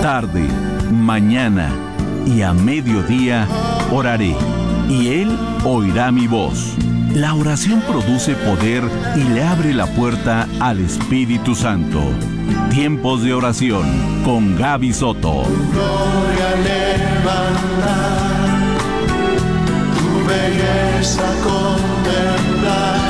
tarde, mañana y a mediodía oraré, y Él oirá mi voz. La oración produce poder y le abre la puerta al Espíritu Santo. Tiempos de oración con Gaby Soto. Tu gloria levantar, tu belleza contemplar.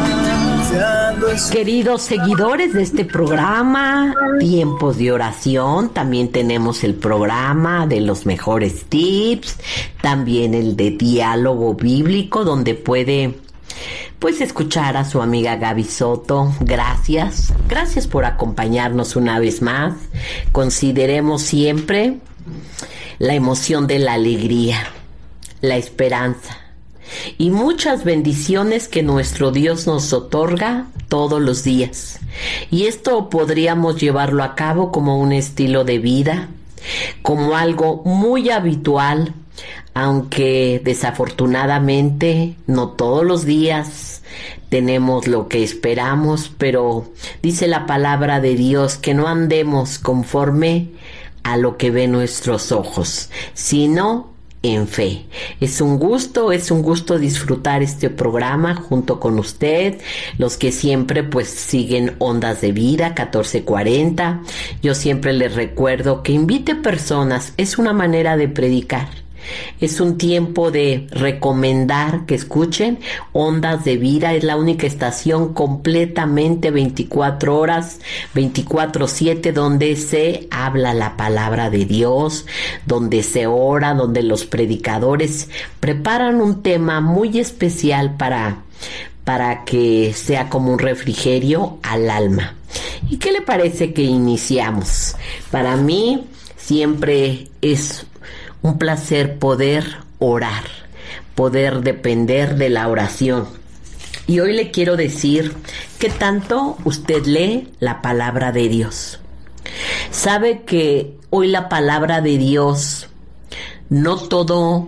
Queridos seguidores de este programa, Tiempos de Oración, también tenemos el programa de los mejores tips, también el de diálogo bíblico, donde puede escuchar a su amiga Gaby Soto. Gracias por acompañarnos una vez más. Consideremos siempre la emoción de la alegría, la esperanza y muchas bendiciones que nuestro Dios nos otorga todos los días. Y esto podríamos llevarlo a cabo como un estilo de vida, como algo muy habitual, aunque desafortunadamente no todos los días tenemos lo que esperamos, pero dice la palabra de Dios que no andemos conforme a lo que ven nuestros ojos, sino en fe. Es un gusto disfrutar este programa junto con usted, los que siempre siguen Ondas de Vida 1440. Yo siempre les recuerdo que invite personas, es una manera de predicar. Es un tiempo de recomendar que escuchen Ondas de Vida. Es la única estación completamente 24 horas, 24/7, donde se habla la palabra de Dios, donde se ora, donde los predicadores preparan un tema muy especial para que sea como un refrigerio al alma. ¿Y qué le parece que iniciamos? Para mí siempre es un placer poder orar, poder depender de la oración. Y hoy le quiero decir que tanto usted lee la palabra de Dios. Sabe que hoy la palabra de Dios, no todos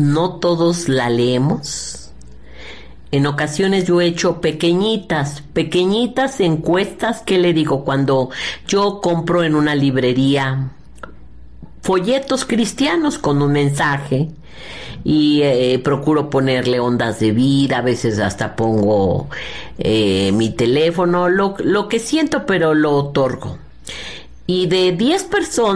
la leemos. En ocasiones yo he hecho pequeñitas encuestas. ¿Qué le digo? Cuando yo compro en una librería folletos cristianos con un mensaje y procuro ponerle Ondas de Vida, a veces hasta pongo mi teléfono, lo que siento, pero lo otorgo. Y de 10 personas